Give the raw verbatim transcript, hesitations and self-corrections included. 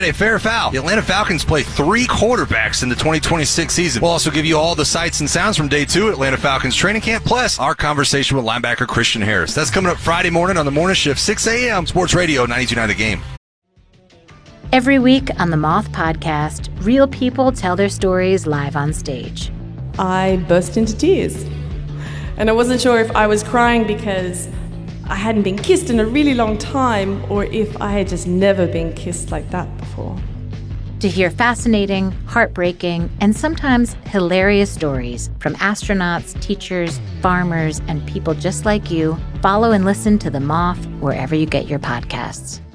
Hey, fair or foul. The Atlanta Falcons play three quarterbacks in the twenty twenty-six season. We'll also give you all the sights and sounds from day two at Atlanta Falcons training camp, plus our conversation with linebacker Christian Harris. That's coming up Friday morning on the morning shift, six a.m. Sports Radio ninety-two point nine The Game. Every week on the Moth Podcast, real people tell their stories live on stage. I burst into tears. And I wasn't sure if I was crying because I hadn't been kissed in a really long time, or if I had just never been kissed like that before. To hear fascinating, heartbreaking, and sometimes hilarious stories from astronauts, teachers, farmers, and people just like you, follow and listen to The Moth wherever you get your podcasts.